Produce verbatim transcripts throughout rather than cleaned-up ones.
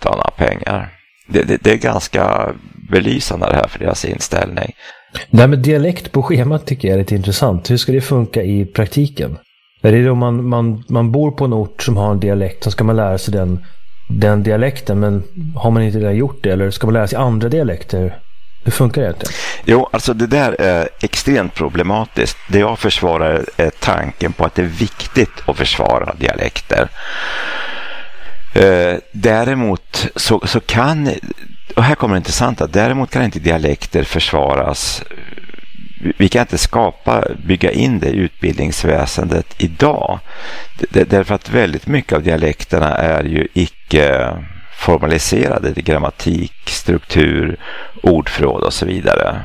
utan några pengar. Det, det, det är ganska belysande det här för deras inställning. Det här med dialekt på schemat tycker jag är lite intressant. Hur ska det funka i praktiken? Är det då man, man, man bor på en ort som har en dialekt, så ska man lära sig den, den dialekten, men har man inte redan gjort det, eller ska man lära sig andra dialekter? Hur funkar det egentligen? Jo, alltså det där är extremt problematiskt. Det jag försvarar är tanken på att det är viktigt att försvara dialekter. Eh, däremot så, så kan, och här kommer det intressanta, däremot kan inte dialekter försvaras. Vi kan inte skapa, bygga in det i utbildningsväsendet idag. D- därför att väldigt mycket av dialekterna är ju icke formaliserade i grammatik, struktur, ordförråd och så vidare.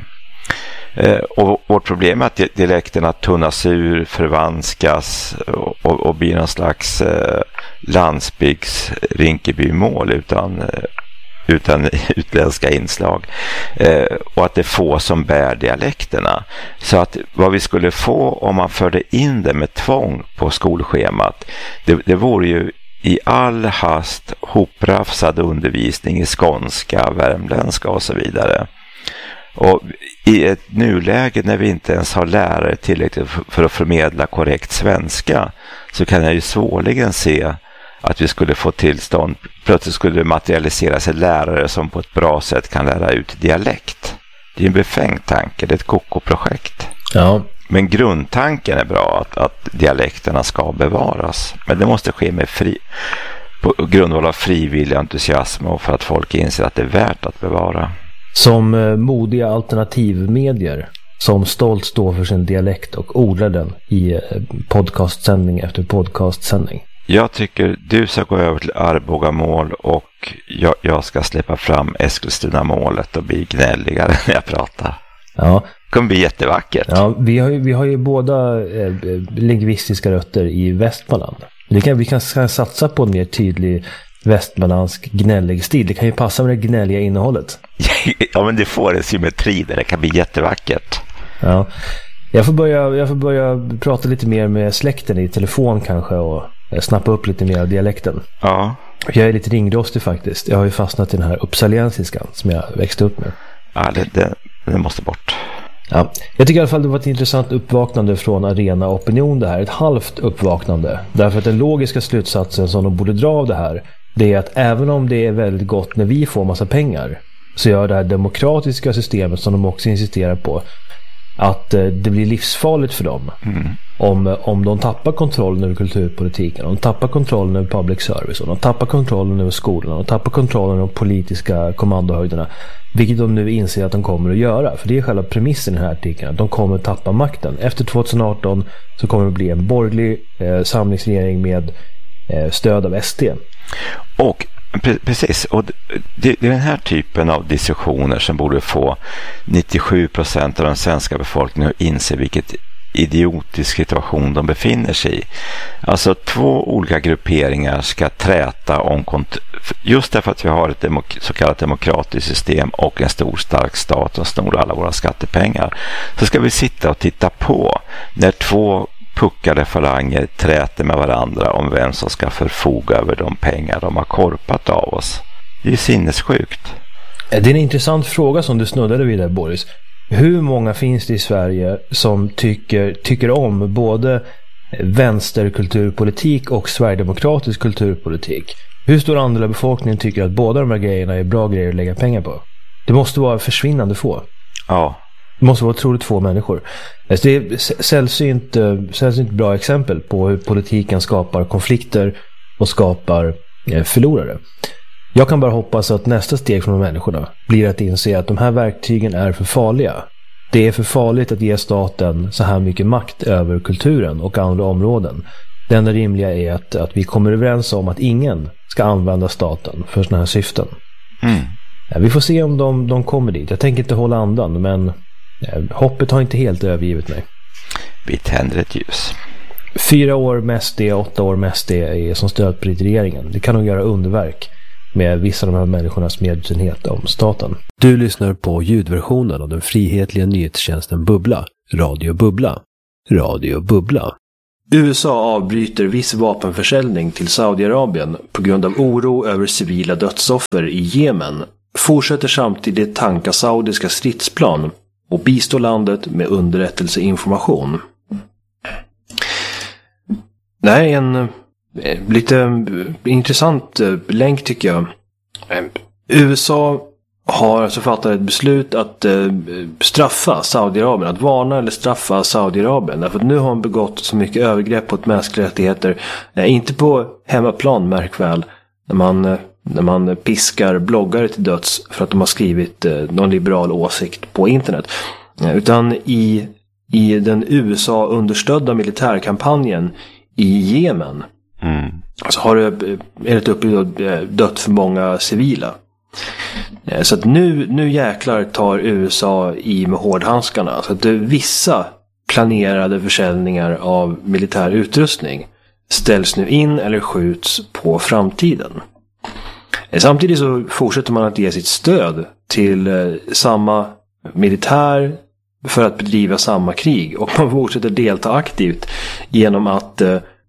Eh, och vårt problem är att dialekterna tunnas ur, förvanskas och, och, och blir någon slags eh, landsbygds Rinkebymål utan, eh, utan utländska inslag. Eh, och att det är få som bär dialekterna. Så att vad vi skulle få om man förde in det med tvång på skolschemat, det, det vore ju i all hast hoprafsad undervisning i skånska, värmländska och så vidare. Och i ett nuläge när vi inte ens har lärare tillräckligt för att förmedla korrekt svenska, så kan jag ju svårligen se att vi skulle få tillstånd. Plötsligt skulle det materialisera sig lärare som på ett bra sätt kan lära ut dialekt. Det är en befängd tanke, det är ett koko-projekt. Ja. Men grundtanken är bra, att, att dialekterna ska bevaras. Men det måste ske med fri, på grundval av frivillig entusiasm och för att folk inser att det är värt att bevara. Som eh, modiga alternativmedier som stolt står för sin dialekt och odlar den i eh, podcastsändning efter podcastsändning. Jag tycker du ska gå över till Arbogamål och jag, jag ska släppa fram Eskilstuna-målet och bli gnälligare när jag pratar. Ja. Det kommer bli jättevackert. Ja, vi har ju, vi har ju båda eh, lingvistiska rötter i Västmanland. Det kan, vi kan satsa på en mer tydlig västmanlandsk gnällig stil. Det kan ju passa med det gnälliga innehållet. Ja, men det får en symmetri där. Det kan bli jättevackert. Ja. Jag får börja, jag får börja prata lite mer med släkten i telefon kanske och snappa upp lite mer av dialekten. Ja. Jag är lite ringrostig faktiskt. Jag har ju fastnat i den här uppsaliensiskan som jag växte upp med. Ja, det, det, det måste bort. Ja, jag tycker i alla fall det var ett intressant uppvaknande från Arena Opinion det här. Ett halvt uppvaknande. Därför att den logiska slutsatsen som de borde dra av det här, det är att även om det är väldigt gott när vi får massa pengar, så gör det här demokratiska systemet som de också insisterar på att eh, det blir livsfarligt för dem. Mm. Om, om de tappar kontrollen över kulturpolitiken, om de tappar kontrollen över public service, om de tappar kontrollen över skolan, och tappar kontrollen över de politiska kommandohöjderna, vilket de nu inser att de kommer att göra. För det är själva premissen i den här artikeln, att de kommer att tappa makten. Efter tjugoarton så kommer det bli en borgerlig eh, samlingsregering med eh, stöd av S D. Och pre- precis, och det, det är den här typen av diskussioner som borde få nittiosju procent av den svenska befolkningen att inse vilket idiotisk situation de befinner sig i. Alltså två olika grupperingar ska träta om kont- just därför att vi har ett demok- så kallat demokratiskt system och en stor stark stat som snor alla våra skattepengar, så ska vi sitta och titta på när två puckade falanger träter med varandra om vem som ska förfoga över de pengar de har korpat av oss. Det är sinnessjukt. Det är en intressant fråga som du snuddade vid där, Boris. Hur många finns det i Sverige som tycker, tycker om både vänsterkulturpolitik och sverigedemokratisk kulturpolitik? Hur stor andel av befolkningen tycker att båda de här grejerna är bra grejer att lägga pengar på? Det måste vara försvinnande få. Ja. Det måste vara otroligt få människor. Det är sällsynt, sällsynt bra exempel på hur politiken skapar konflikter och skapar förlorare. Jag kan bara hoppas att nästa steg från de människorna blir att inse att de här verktygen är för farliga. Det är för farligt att ge staten så här mycket makt över kulturen och andra områden. Det enda rimliga är att, att vi kommer överens om att ingen ska använda staten för såna här syften. Mm. Ja, vi får se om de, de kommer dit. Jag tänker inte hålla andan, men ja, hoppet har inte helt övergivit mig. Vi tänder ett ljus. Fyra år med S D, åtta år med S D är som stöd på regeringen. Det kan nog göra underverk med vissa av de här människornas medvetenhet om staten. Du lyssnar på ljudversionen av den frihetliga nyhetstjänsten Bubbla, Radio Bubbla. Radio Bubbla. U S A avbryter viss vapenförsäljning till Saudiarabien på grund av oro över civila dödsoffer i Jemen. Fortsätter samtidigt tanka saudiska stridsplan och bistå landet med underrättelseinformation. Det här är en lite intressant länk tycker jag. U S A har alltså fattat ett beslut att straffa Saudiarabien, att varna eller straffa Saudiarabien. Därför att nu har man begått så mycket övergrepp mot mänskliga rättigheter. Inte på hemmaplan, märk väl, när man, när man piskar bloggare till döds för att de har skrivit någon liberal åsikt på internet. Utan i, i den U S A-understödda militärkampanjen i Jemen. Mm. Så har det enligt uppgift dött för många civila. Så att nu, nu jäklar tar U S A i med hårdhandskarna. Så att vissa planerade försäljningar av militär utrustning ställs nu in eller skjuts på framtiden. Samtidigt så fortsätter man att ge sitt stöd till samma militär för att bedriva samma krig. Och man fortsätter delta aktivt genom att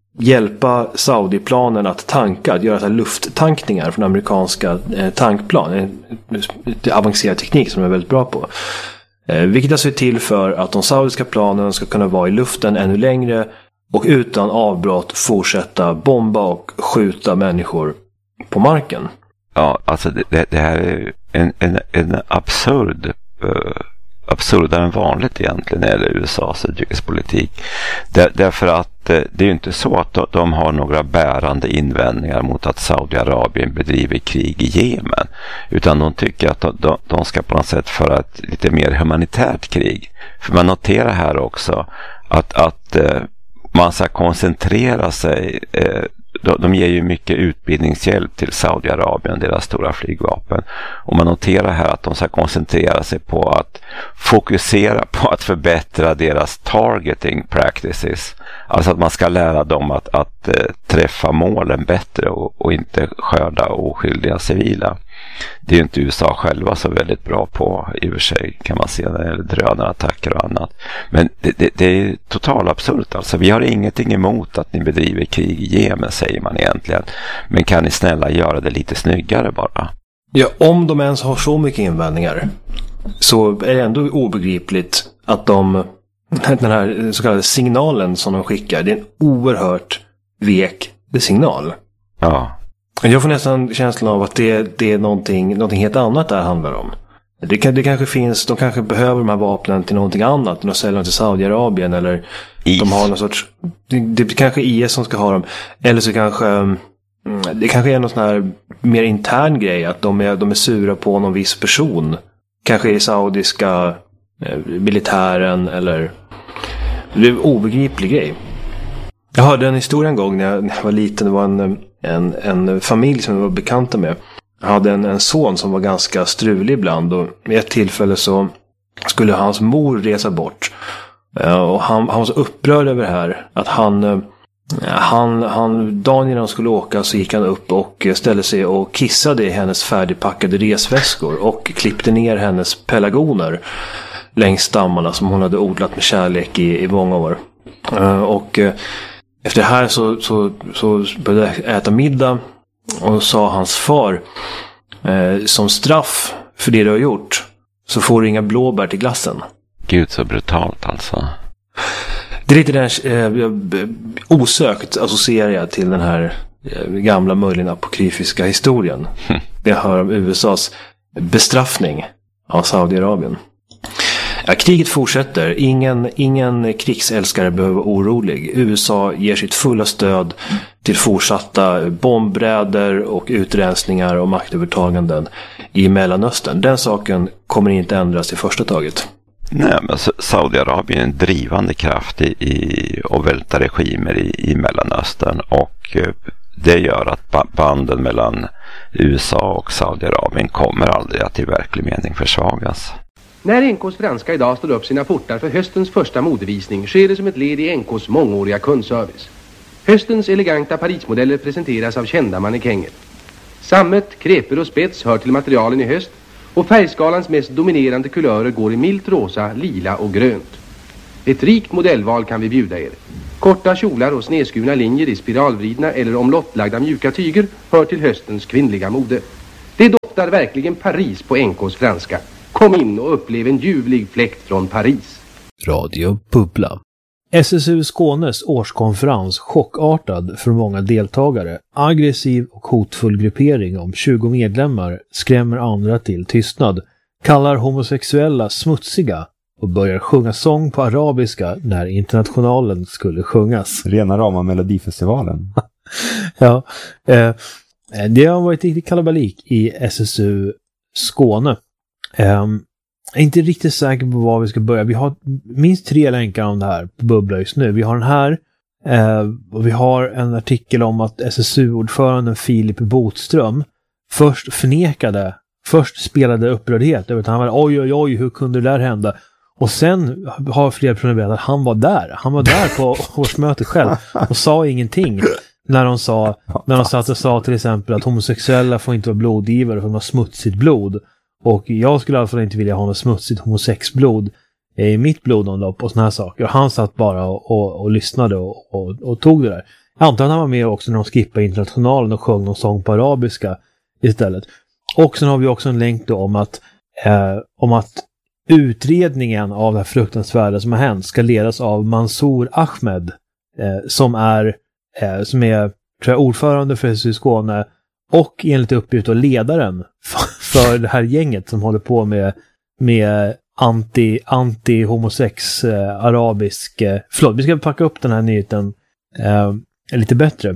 hjälpa Saudi-planen att tanka, att göra så här lufttankningar från amerikanska eh, tankplan. En, en avancerad teknik som de är väldigt bra på. Eh, vilket alltså är till för att de saudiska planen ska kunna vara i luften ännu längre och utan avbrott fortsätta bomba och skjuta människor på marken. Ja, alltså det, det här är en, en, en absurd uh... absurdare än vanligt egentligen när det gäller U S A:s utrikespolitik. Där, därför att eh, det är ju inte så att de, de har några bärande invändningar mot att Saudiarabien bedriver krig i Jemen. Utan de tycker att de, de ska på något sätt föra ett lite mer humanitärt krig. För man noterar här också att, att eh, man ska koncentrera sig. Eh, de, de ger ju mycket utbildningshjälp till Saudiarabien, deras stora flygvapen. Och man noterar här att de ska koncentrera sig på att fokusera på att förbättra deras targeting practices. Alltså att man ska lära dem att, att äh, träffa målen bättre och, och inte skörda oskyldiga civila. Det är ju inte U S A själva så väldigt bra på i och för sig, kan man se när det gäller drönarattacker och annat. Men det, det, det är totalt absurt. Alltså, vi har ingenting emot att ni bedriver krig i Jemen, säger man egentligen. Men kan ni snälla göra det lite snyggare bara? Ja, om de ens har så mycket invändningar så är det ändå obegripligt att de, den här så kallade signalen som de skickar, det är en oerhört vek signal. Ja. Jag får nästan känslan av att det, det är någonting, någonting helt annat det här handlar om. Det, kan, det kanske finns, de kanske behöver de här vapnen till någonting annat. De säljer dem till Saudiarabien eller I S. De har någon sorts, det, det kanske I S som ska ha dem. Eller så kanske det kanske är någon sån här mer intern grej att de är, de är sura på någon viss person. Kanske i saudiska eh, militären eller det är en obegriplig grej. Jag hörde en historia en gång när jag, när jag var liten. Det var en, en, en familj som jag var bekanta med. Jag hade en, en son som var ganska strulig ibland. Och vid ett tillfälle så skulle hans mor resa bort. Och han, han var så upprörd över det här. Att han, han, han, dagen innan han skulle åka så gick han upp och ställde sig och kissade i hennes färdigpackade resväskor. Och klippte ner hennes pelargoner längs stammarna som hon hade odlat med kärlek i, i många år. Och efter det här så, så, så började jag äta middag. Och sa hans far, eh, som straff för det du har gjort så får du inga blåbär till glassen. Gud, så brutalt alltså. Det är lite den eh, osökt associerar jag till den här eh, gamla möjligen apokryfiska historien. Mm. Det hör om U S A:s bestraffning av Saudiarabien. Ja, kriget fortsätter. Ingen, ingen krigsälskare behöver vara orolig. U S A ger sitt fulla stöd till fortsatta bombräder och utrensningar och maktövertaganden i Mellanöstern. Den saken kommer inte ändras i första taget. Nej, men Saudiarabien är en drivande kraft i, i och välta regimer i, i Mellanöstern, och det gör att banden mellan U S A och Saudiarabien kommer aldrig att i verklig mening försvagas. När N K:s franska idag står upp sina portar för höstens första modevisning sker det som ett led i N K:s mångåriga kundservice. Höstens eleganta Parismodeller presenteras av kända mannekänger. Sammet, kreper och spets hör till materialen i höst, och färgskalans mest dominerande kulörer går i milt rosa, lila och grönt. Ett rikt modellval kan vi bjuda er. Korta kjolar och snedskurna linjer i spiralvridna eller omlottlagda mjuka tyger hör till höstens kvinnliga mode. Det doftar verkligen Paris på N K:s franska. Kom in och upplev en ljuvlig fläkt från Paris. Radio Bubbla. S S U Skånes årskonferens chockartad för många deltagare. Aggressiv och hotfull gruppering om tjugo medlemmar skrämmer andra till tystnad. Kallar homosexuella smutsiga och börjar sjunga sång på arabiska när internationalen skulle sjungas. Rena rama Melodifestivalen. Ja, eh, det har varit riktigt kalabalik i S S U Skåne. Eh, Jag är inte riktigt säker på var vi ska börja. Vi har minst tre länkar om det här på Bubbla just nu. Vi har den här eh, och vi har en artikel om att S S U-ordföranden Filip Botström först förnekade, först spelade upprördhet över att han var oj oj oj, hur kunde det där hända? Och sen har fler personer berättat att han var där. Han var där på årsmötet själv och sa ingenting. När de sa, när de satt och sa till exempel att homosexuella får inte vara blodgivare för de har smutsigt blod. Och jag skulle i alla fall inte vilja ha något smutsigt homosexblod i mitt blodomlopp och såna här saker. Och han satt bara och, och, och lyssnade och, och, och tog det där. Jag antar att han var med också när de skippade internationalen och sjöng någon sång på arabiska istället. Och sen har vi också en länk då om att, eh, om att utredningen av det här fruktansvärda som har hänt ska ledas av Mansour Ahmed eh, som är, eh, som är tror jag, ordförande för S S U Skåne och enligt uppgift och ledaren för det här gänget som håller på med, med anti, anti-homosex eh, arabisk... Eh, förlåt, vi ska packa upp den här nyheten eh, lite bättre.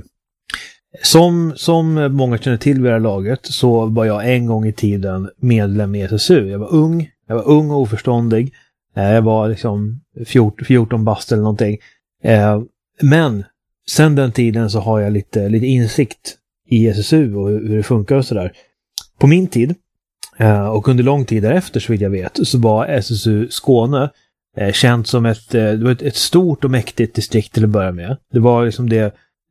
Som, som många känner till vid det här laget så var jag en gång i tiden medlem i S S U. Jag var ung, jag var ung och oförståndig. Eh, jag var liksom fjorton, fjorton bast eller någonting. Eh, men sen den tiden så har jag lite, lite insikt i S S U och hur det funkar och sådär. På min tid och under lång tid därefter så vill jag vet så var S S U Skåne känt som ett, det var ett, ett stort och mäktigt distrikt till att börja med. Det var liksom det,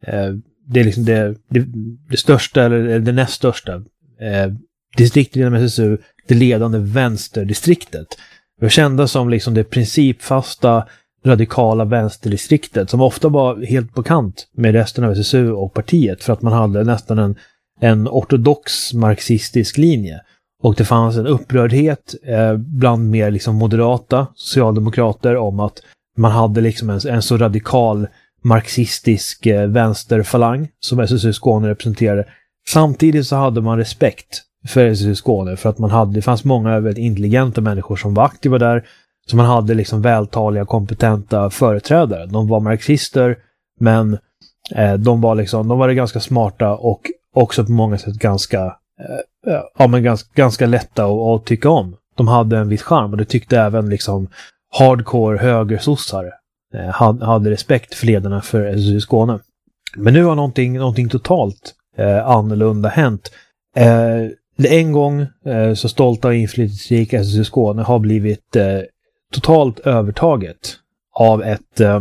det, är liksom det, det, det största eller det näst största distriktet inom S S U, det ledande vänsterdistriktet. Det var kända som liksom det principfasta radikala vänsterdistriktet som ofta var helt på kant med resten av S S U och partiet för att man hade nästan en, en ortodox marxistisk linje. Och det fanns en upprördhet eh, bland mer liksom moderata socialdemokrater om att man hade liksom en, en så radikal marxistisk eh, vänsterfalang som S S U Skåne representerade. Samtidigt så hade man respekt för S S U Skåne för att man hade, det fanns många väldigt intelligenta människor som var aktiva där. Så man hade liksom vältaliga, kompetenta företrädare. De var marxister, men eh, de var liksom, de var ganska smarta och också på många sätt ganska, eh, ja, men ganska, ganska lätta att, att tycka om. De hade en viss charm och det tyckte även liksom hardcore högersossar eh, hade, hade respekt för ledarna för S S U Skåne. Men nu har någonting, någonting totalt eh, annorlunda hänt. Eh, en gång eh, så stolta och inflytelserika S S U Skåne har blivit eh, totalt övertaget av ett eh,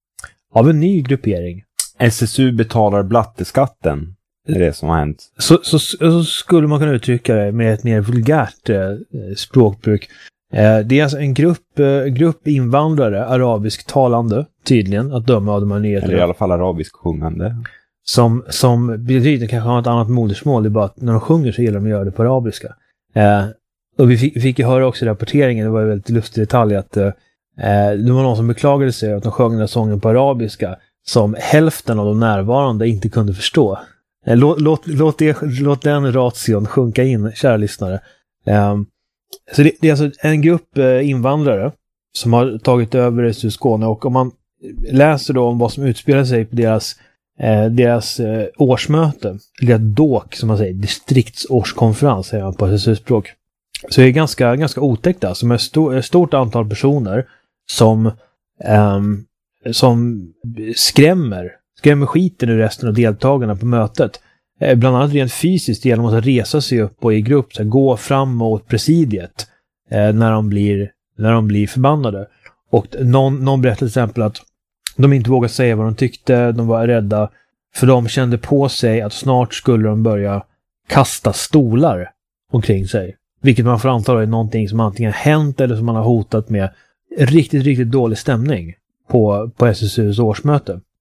av en ny gruppering. S S U betalar blatteskatten. Det är det som har hänt. Så, så, så skulle man kunna uttrycka det med ett mer vulgärt eh, språkbruk. Eh, det är alltså en grupp, eh, grupp invandrare, arabisktalande tydligen, att döma av de här nyheterna. Eller i alla fall arabisk sjungande. Som, som betyder kanske har ett annat modersmål. Det är bara att när de sjunger så gillar de att göra det på arabiska. Eh, Och vi fick, vi fick ju höra också i rapporteringen, det var ju väldigt lustig detalj, att eh, det var någon som beklagade sig att de sjöng den här sången på arabiska som hälften av de närvarande inte kunde förstå. Eh, låt, låt, låt, det, låt den ration sjunka in, kära lyssnare. Eh, så det, det är alltså en grupp eh, invandrare som har tagit över S S U Skåne, och om man läser då om vad som utspelar sig på deras, eh, deras eh, årsmöte, eller D O K som man säger, distriktsårskonferens säger man på S S U-språk. Så det är ganska, ganska otäckt där, som är stor, ett stort antal personer som, um, som skrämmer, skrämmer skiten ur resten av deltagarna på mötet. Eh, bland annat rent fysiskt genom att resa sig upp och i grupp så här, gå fram mot presidiet eh, när, de blir, när de blir förbannade. Och någon, någon berättade till exempel att de inte vågade säga vad de tyckte, de var rädda, för de kände på sig att snart skulle de börja kasta stolar omkring sig. Vilket man får anta är någonting som antingen hänt eller som man har hotat med. Riktigt, riktigt dålig stämning på, på S S U:s årsmöte.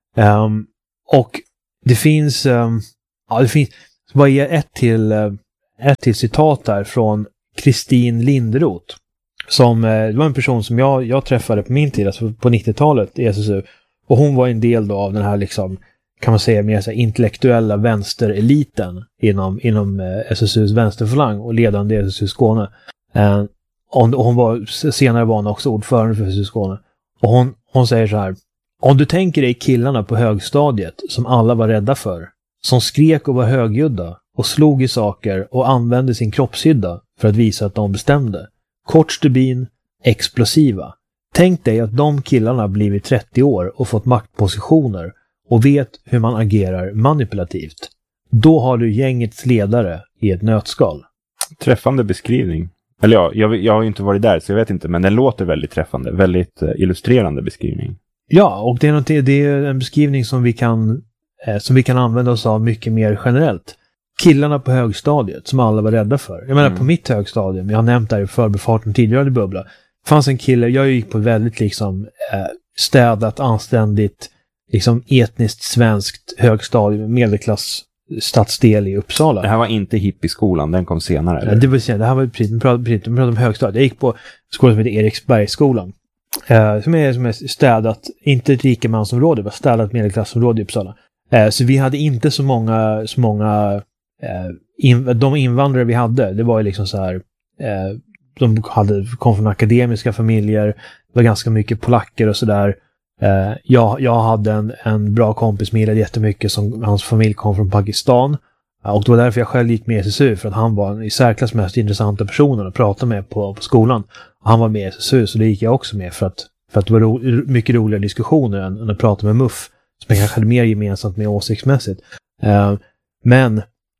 Um, och det finns, um, ja det finns, bara ge ett till, uh, ett till citat där från Kristin Linderoth. Som, uh, det var en person som jag, jag träffade på min tid, alltså på nittiotalet i S S U. Och hon var en del då av den här liksom, kan man säga, mer så här intellektuella vänstereliten inom, inom uh, S S U:s vänsterförlang och ledande i S S U Skåne. Uh, och hon var, senare var hon också ordförande för S S U Skåne. Och hon, hon säger så här: om du tänker dig killarna på högstadiet som alla var rädda för, som skrek och var högljudda och slog i saker och använde sin kroppshydda för att visa att de bestämde. Kort stubin, explosiva. Tänk dig att de killarna blivit trettio år och fått maktpositioner och vet hur man agerar manipulativt. Då har du gängets ledare i ett nötskal. Träffande beskrivning. Eller ja, jag, jag har ju inte varit där så jag vet inte, men den låter väldigt träffande. Väldigt uh, illustrerande beskrivning. Ja, och det är, det är en beskrivning som vi kan eh, som vi kan använda oss av mycket mer generellt. Killarna på högstadiet som alla var rädda för. Jag menar mm. på mitt högstadium, jag har nämnt där i förbifarten tidigare i Bubbla, fanns en kille, jag gick på väldigt liksom eh, städat, anständigt, liksom etniskt svenskt högstadium, medelklass stadsdel i Uppsala. Det här var inte hippieskolan, den kom senare. Eller? Ja, det var senare, det här var precis, vi pratade, precis, vi pratade om högstadiet. Jag gick på skolan som heter Eriksbergsskolan. Uh, som, är, som är städat, inte ett rikemansområde, var städat medelklassområde i Uppsala. Uh, så vi hade inte så många, så många uh, in, de invandrare vi hade, det var ju liksom så här, uh, de hade, kom från akademiska familjer, det var ganska mycket polacker och sådär. Uh, jag, jag hade en, en bra kompis med jättemycket som hans familj kom från Pakistan. Uh, och det var därför jag själv gick med i S S U, för att han var en i särklass mest intressanta personen att prata med på, på skolan. Han var med i S S U, så det gick jag också med för att, för att det var ro, mycket roligare diskussioner än, än att prata med Muff, som jag kanske hade mer gemensamt med åsiktsmässigt. Uh, men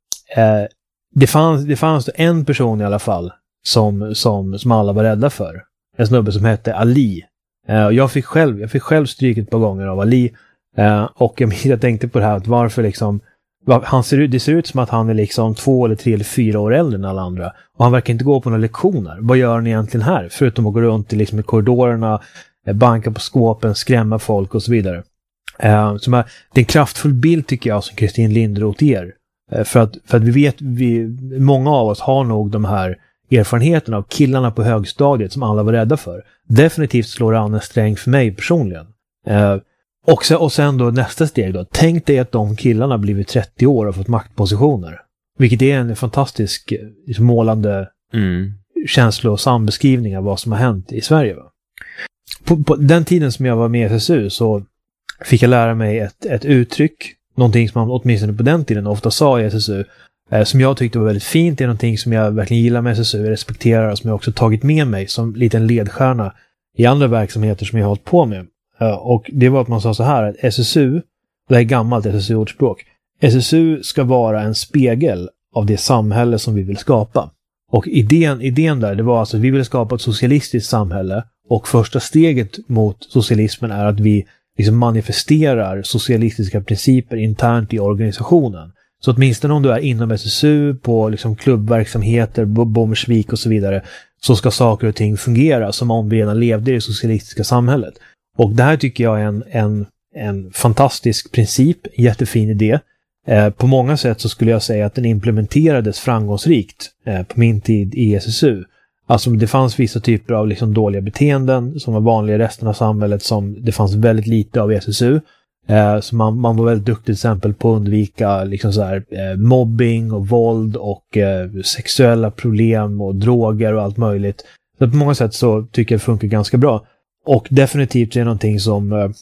uh, det fanns, det fanns en person i alla fall som, som, som alla var rädda för. En snubbe som hette Ali. Uh, jag, fick själv, jag fick själv stryk ett par gånger av Ali. Uh, och jag, jag tänkte på det här, att varför liksom han ser ut, det ser ut som att han är liksom två eller tre eller fyra år äldre än alla andra. Och han verkar inte gå på några lektioner. Vad gör han egentligen här? Förutom att gå runt i, liksom, i korridorerna, banka på skåpen, skrämma folk och så vidare. Uh, som är, det är en kraftfull bild tycker jag som Kristin Linderoth ger. Uh, för, att, för att vi vet, vi, många av oss har nog de här erfarenheterna av killarna på högstadiet som alla var rädda för. Definitivt slår an en sträng för mig personligen. Uh, Och sen, och sen då nästa steg då. Tänk dig att de killarna blivit trettio år och fått maktpositioner. Vilket är en fantastisk liksom, målande mm. känsla och sambeskrivning av vad som har hänt i Sverige. Va? På, på den tiden som jag var med i S S U så fick jag lära mig ett, ett uttryck. Någonting som man åtminstone på den tiden ofta sa i S S U. Eh, som jag tyckte var väldigt fint. Det är någonting som jag verkligen gillar med S S U. Jag respekterar och som jag också tagit med mig som liten ledstjärna i andra verksamheter som jag har hållit på med. Och det var att man sa så här, att S S U, det är gammalt S S U-ordspråk, S S U ska vara en spegel av det samhälle som vi vill skapa. Och idén, idén där, det var alltså att vi vill skapa ett socialistiskt samhälle, och första steget mot socialismen är att vi liksom manifesterar socialistiska principer internt i organisationen. Så åtminstone om du är inom S S U, på liksom klubbverksamheter, Bommersvik och så vidare, så ska saker och ting fungera som om vi redan levde i det socialistiska samhället. Och det här tycker jag är en, en, en fantastisk princip, en jättefin idé. Eh, på många sätt så skulle jag säga att den implementerades framgångsrikt eh, på min tid i S S U. Alltså det fanns vissa typer av liksom dåliga beteenden som var vanliga i resten av samhället som det fanns väldigt lite av i S S U. Eh, så man, man var väldigt duktig till exempel på att undvika liksom så här, eh, mobbing och våld och eh, sexuella problem och droger och allt möjligt. Så på många sätt så tycker jag det funkar ganska bra. Och definitivt är det någonting som, eh,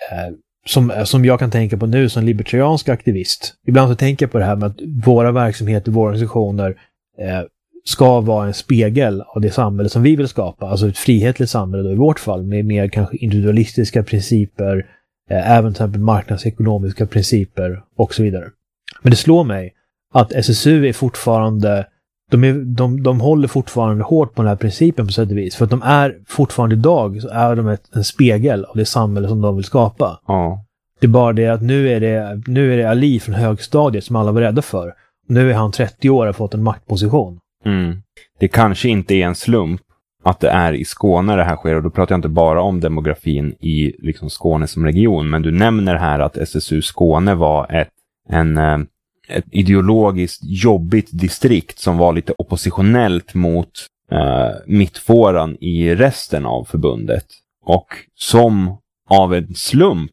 som, som jag kan tänka på nu som libertariansk aktivist. Ibland så tänker jag på det här med att våra verksamheter, våra organisationer eh, ska vara en spegel av det samhälle som vi vill skapa. Alltså ett frihetligt samhälle då i vårt fall med mer kanske individualistiska principer, eh, även till exempel marknadsekonomiska principer och så vidare. Men det slår mig att S S U är fortfarande De, är, de, de håller fortfarande hårt på den här principen på sätt och vis. För att de är fortfarande idag så är de ett, en spegel av det samhälle som de vill skapa. Ja. Det är bara det att nu är det, nu är det Ali från högstadiet som alla var rädda för. Nu är han trettio år och har fått en maktposition. Mm. Det kanske inte är en slump att det är i Skåne det här sker. Och då pratar jag inte bara om demografin i liksom Skåne som region. Men du nämner här att S S U Skåne var ett, en, ett ideologiskt jobbigt distrikt som var lite oppositionellt mot eh, mittfåran i resten av förbundet. Och som av en slump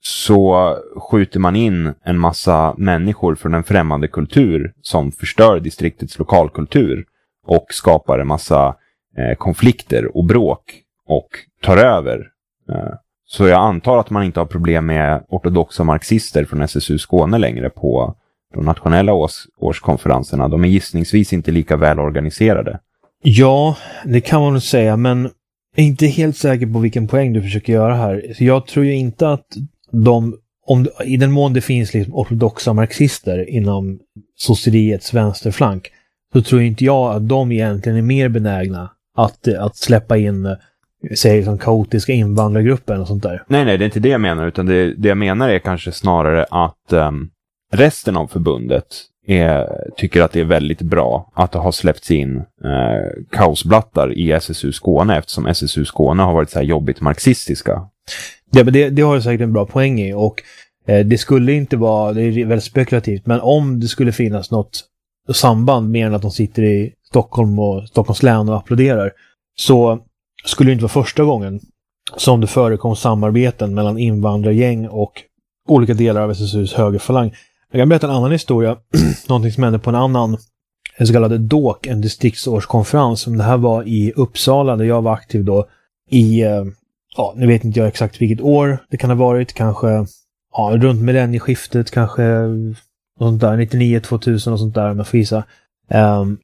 så skjuter man in en massa människor från en främmande kultur som förstör distriktets lokalkultur och skapar en massa eh, konflikter och bråk och tar över. Eh, så jag antar att man inte har problem med ortodoxa marxister från S S U Skåne längre på de nationella års- årskonferenserna. De är gissningsvis inte lika väl organiserade. Ja, det kan man väl säga, men jag är inte helt säker på vilken poäng du försöker göra här. Så jag tror ju inte att de, om, i den mån det finns liksom ortodoxa marxister inom socieriets vänsterflank, så tror inte jag att de egentligen är mer benägna att, att släppa in, säg som kaotiska invandrargrupper och sånt där. Nej, nej, det är inte det jag menar, utan det, det jag menar är kanske snarare att um, resten av förbundet är, tycker att det är väldigt bra att det har släppts in eh, kaosblattar i S S U Skåne, eftersom S S U Skåne har varit så här jobbigt marxistiska. Ja, men det, det har jag säkert en bra poäng i, och eh, det skulle inte vara, det är väldigt spekulativt, men om det skulle finnas något samband mer än att de sitter i Stockholm och Stockholms län och applåderar, så skulle det inte vara första gången som det förekom samarbeten mellan invandrargäng och olika delar av S S U:s högerfalang. Jag kan berätta en annan historia, någonting som hände på en annan, en så kallad D O K, en distriktsårskonferens, som det här var i Uppsala där jag var aktiv då i, ja, nu vet inte jag exakt vilket år det kan ha varit, kanske ja, runt millennieskiftet, kanske och sånt där, nittionio tvåtusen och sånt där, om jag får gissa. Um,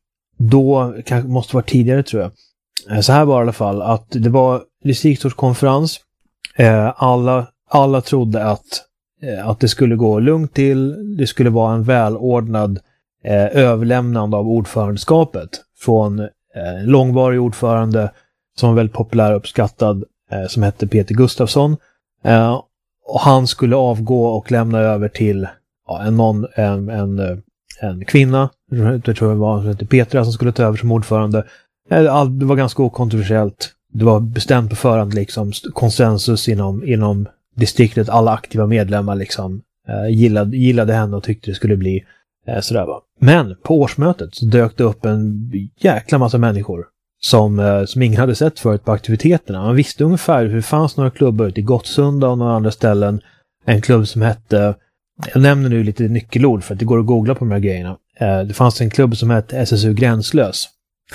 då kanske måste vara tidigare, tror jag. Så här var det i alla fall, att det var distriktsårskonferens. Uh, alla, alla trodde att, uh, att det skulle gå lugnt till. Det skulle vara en välordnad uh, överlämnande av ordförandeskapet från uh, en långvarig ordförande som var väldigt populär och uppskattad, uh, som hette Peter Gustafsson. Uh, och han skulle avgå och lämna över till ja, en, någon, en, en, en kvinna, jag tror det var, som hette Petra, som skulle ta över som ordförande. Det var ganska okontroversiellt. Det var bestämt på förhand, liksom, konsensus inom, inom distriktet. Alla aktiva medlemmar liksom, eh, gillade, gillade henne och tyckte det skulle bli eh, sådär, va. Men på årsmötet så dök det upp en jäkla massa människor som, eh, som ingen hade sett förut på aktiviteterna. Man visste ungefär hur det fanns några klubbar ute i Gottsunda och några andra ställen. En klubb som hette, jag nämner nu lite nyckelord för att det går att googla på de här grejerna. Eh, det fanns en klubb som hette S S U Gränslös.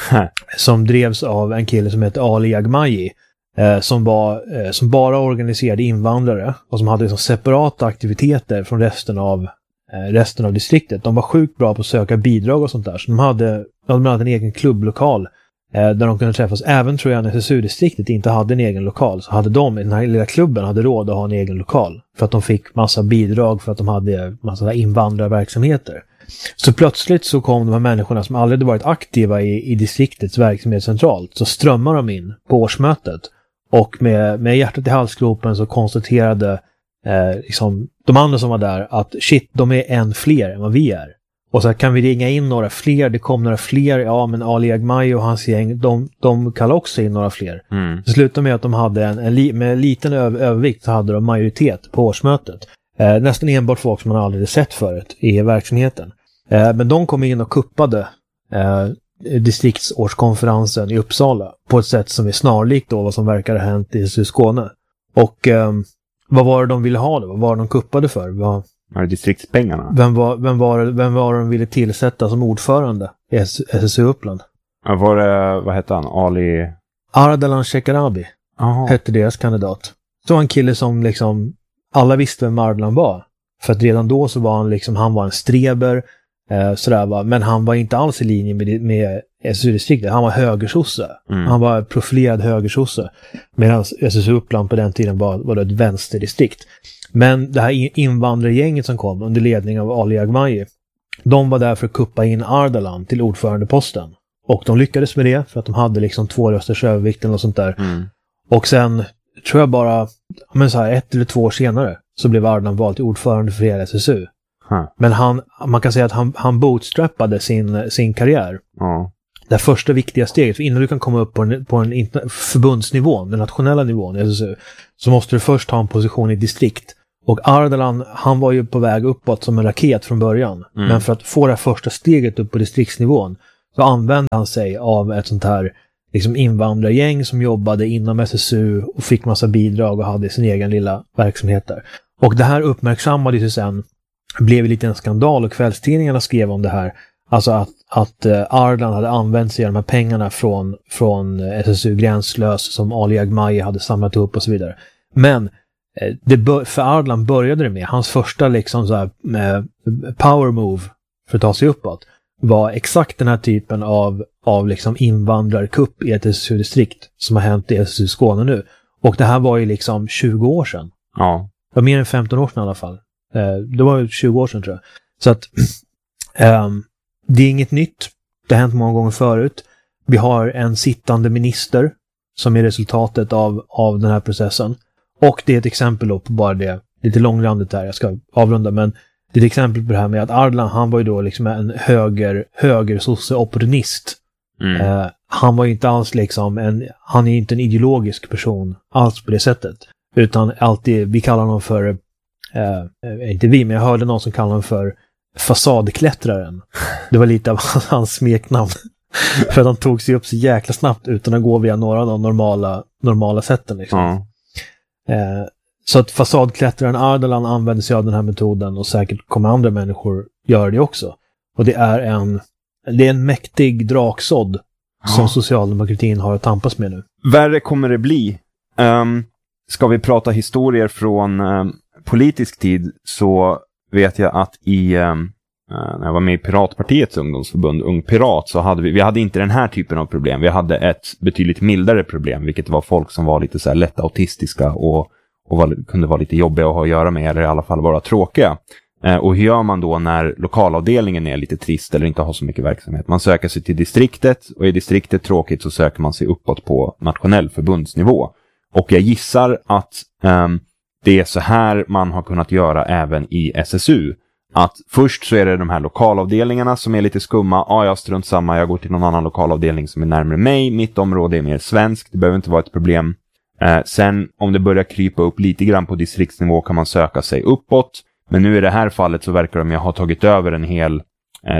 Som drevs av en kille som hette Ali Agmaji, eh, som, var, eh, som bara organiserade invandrare och som hade liksom separata aktiviteter från resten av, eh, resten av distriktet. De var sjukt bra på att söka bidrag och sånt där. Så de hade, de hade en egen klubblokal eh, där de kunde träffas. Även tror jag när S S U-distriktet inte hade en egen lokal, så hade de, den här lilla klubben, hade råd att ha en egen lokal. För att de fick massa bidrag, för att de hade massa invandrarverksamheter. Så plötsligt så kom de här människorna som aldrig hade varit aktiva i, i distriktets verksamhet centralt, så strömmar de in på årsmötet. Och med, med hjärtat i halsgropen så konstaterade eh, liksom, de andra som var där att shit, de är en fler än vad vi är. Och så här, kan vi ringa in några fler? Det kom några fler. Ja, men Ali Agmaji och hans gäng, de, de kallade också in några fler. Mm. Det slutade med att de hade en, en li, med en liten över, övervikt så hade de majoritet på årsmötet. Eh, nästan enbart folk som man aldrig sett förut i verksamheten. Eh, men de kom in och kuppade eh, distriktsårskonferensen i Uppsala på ett sätt som är snarlikt då vad som verkar ha hänt i Skåne. Och eh, vad var det de ville ha då? Vad var det de kuppade för? Vad, var det distriktspengarna? Vem var, vem, var, vem var det de ville tillsätta som ordförande i S S U Uppland? Ja, var det, vad hette han? Ali? Ardalan Shekarabi hette deras kandidat. Så var en kille som liksom alla visste vem Ardalan var. För att redan då så var han liksom, han var en streber, eh, sådär va. Men han var inte alls i linje med, med S S U-distriktet. Han var högersosse. Mm. Han var profilerad högersosse. Medan S S U Uppland på den tiden var, var det ett vänsterdistrikt. Men det här invandrargänget som kom under ledning av Ali Agmaji, de var där för att kuppa in Ardalan till ordförandeposten. Och de lyckades med det för att de hade liksom två rösters övervikten och sånt där. Mm. Och sen tror jag bara, men så här, ett eller två år senare så blev Ardalan vald till ordförande för hela S S U. Huh. Men han, man kan säga att han, han bootstrappade sin, sin karriär. Uh. det första viktiga steget, för innan du kan komma upp på en, på en förbundsnivå, den nationella nivån, S S U, så måste du först ha en position i distrikt. Och Ardalan, han var ju på väg uppåt som en raket från början. Mm. Men för att få det här första steget upp på distriktsnivån så använde han sig av ett sånt här liksom invandrargäng som jobbade inom S S U och fick massa bidrag och hade sin egen lilla verksamhet där. Och det här uppmärksammades ju sen, blev lite en skandal och kvällstidningarna skrev om det här. Alltså att, att uh, Ardalan hade använt sig av de här pengarna från, från S S U Gränslös som Ali Agmai hade samlat upp och så vidare. Men eh, det bör, för Ardalan började det med, hans första liksom så här, eh, power move för att ta sig uppåt var exakt den här typen av, av liksom invandrarkupp i ett S S U-distrikt som har hänt i S S U Skåne nu. Och det här var ju liksom tjugo år sedan. Ja. Det var mer än femton år sedan i alla fall. Eh, det var ju tjugo år sedan tror jag. Så att um, det är inget nytt. Det har hänt många gånger förut. Vi har en sittande minister som är resultatet av, av den här processen. Och det är ett exempel då på bara det. Lite långrandigt där, jag ska avrunda. Men det är ett exempel på det här med att Ardalan, han var ju då liksom en höger, höger sosse-opportunist. Mm. Eh, han var ju inte alls liksom en, han är ju inte en ideologisk person alls på det sättet. Utan alltid, vi kallar honom för, eh, inte vi, men jag hörde någon som kallade honom för fasadklättraren. Det var lite av hans smeknamn. För att han tog sig upp så jäkla snabbt utan att gå via några av de normala, normala sätten. Liksom. Mm. Eh, så att fasadklättraren Ardalan använder sig av den här metoden och säkert kommer andra människor göra det också. Och det är en, det är en mäktig draksådd ja. som socialdemokratin har att tampas med nu. Värre kommer det bli. Um, ska vi prata historier från um, politisk tid så vet jag att i um, när jag var med i Piratpartiets ungdomsförbund, Ung Pirat, så hade vi, vi hade inte den här typen av problem. Vi hade ett betydligt mildare problem, vilket var folk som var lite så här lätt autistiska och, och var, kunde vara lite jobbiga att ha att göra med, eller i alla fall vara tråkiga. Eh, och hur gör man då när lokalavdelningen är lite trist eller inte har så mycket verksamhet? Man söker sig till distriktet, och i distriktet tråkigt så söker man sig uppåt på nationell förbundsnivå. Och jag gissar att eh, det är så här man har kunnat göra även i S S U. Att först så är det de här lokalavdelningarna som är lite skumma. Ja, jag strunt samma, jag går till någon annan lokalavdelning som är närmare mig. Mitt område är mer svenskt, det behöver inte vara ett problem. Eh, sen om det börjar krypa upp lite grann på distriktsnivå kan man söka sig uppåt. Men nu i det här fallet så verkar de ju ha tagit över en hel eh,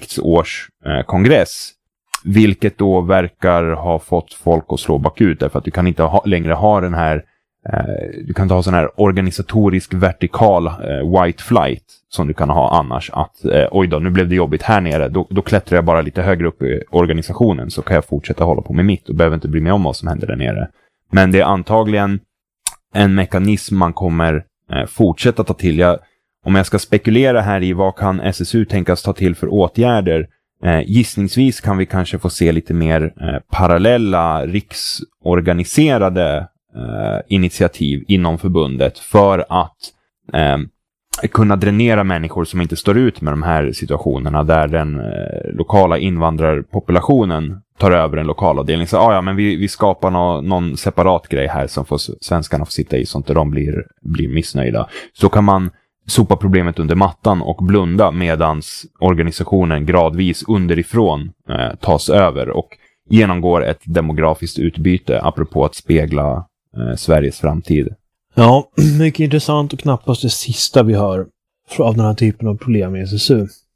distriktsårskongress. Eh, vilket då verkar ha fått folk att slå bakut. Därför att du kan inte ha, längre ha den här, eh, du kan inte ha sån här organisatorisk vertikal eh, white flight som du kan ha annars. Att eh, oj då, nu blev det jobbigt här nere. Då, då klättrar jag bara lite högre upp i organisationen så kan jag fortsätta hålla på med mitt och behöver inte bry mig om vad som händer där nere. Men det är antagligen en mekanism man kommer eh, fortsätta ta till. Jag, om jag ska spekulera här i vad kan S S U tänkas ta till för åtgärder, eh, gissningsvis kan vi kanske få se lite mer eh, parallella riksorganiserade eh, initiativ inom förbundet för att eh, kunna dränera människor som inte står ut med de här situationerna där den eh, lokala invandrarpopulationen tar över en lokalavdelning. Så ah, ja, men vi, vi skapar no, någon separat grej här som får, svenskarna får sitta i så att de blir, blir missnöjda. Så kan man sopa problemet under mattan och blunda medans organisationen gradvis underifrån eh, tas över och genomgår ett demografiskt utbyte apropå att spegla eh, Sveriges framtid. Ja, mycket intressant och knappast det sista vi hör av den här typen av problem i S S U.